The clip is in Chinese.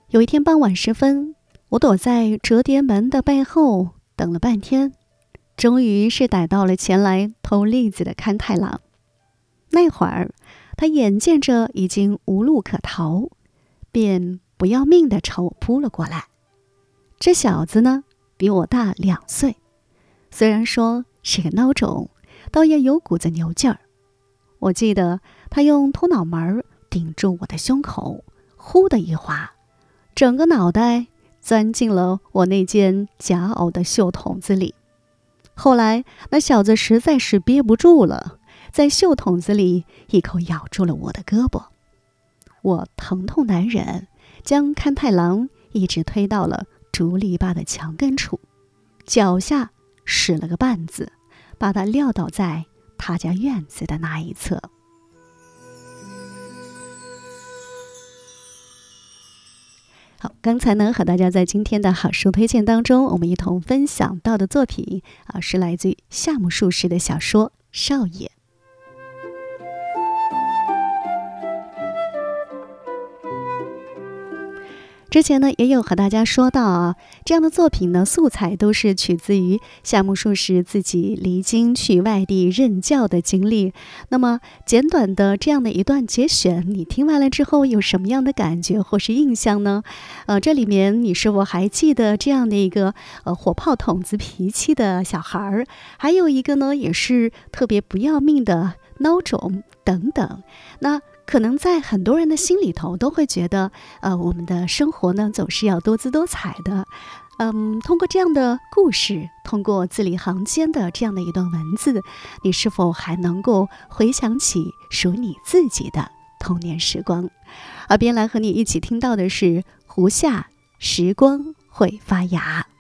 有一天傍晚时分，我躲在折叠门的背后等了半天，终于是逮到了前来偷栗子的勘太郎。那会儿，他眼见着已经无路可逃，便不要命地朝我扑了过来。这小子呢，比我大2岁，虽然说是个孬种，倒也有股子牛劲儿。我记得他用秃脑门顶住我的胸口，呼的一滑，整个脑袋钻进了我那件夹袄的袖筒子里。后来那小子实在是憋不住了，在袖筒子里一口咬住了我的胳膊。我疼痛难忍，将勘太郎一直推到了竹篱笆的墙根处，脚下使了个绊子，把他撂倒在他家院子的那一侧。好，刚才呢和大家在今天的好书推荐当中，我们一同分享到的作品是来自于夏目漱石的小说《少爷》。之前呢也有和大家说到这样的作品呢素材都是取自于夏目漱石自己离京去外地任教的经历。那么简短的这样的一段节选，你听完了之后有什么样的感觉或是印象呢？这里面你是否还记得这样的一个火炮筒子脾气的小孩，还有一个呢也是特别不要命的孬种等等。那可能在很多人的心里头都会觉得我们的生活呢总是要多姿多彩的。通过这样的故事，通过字里行间的这样的一段文字，你是否还能够回想起属于你自己的童年时光？而边来和你一起听到的是胡夏《时光会发芽》。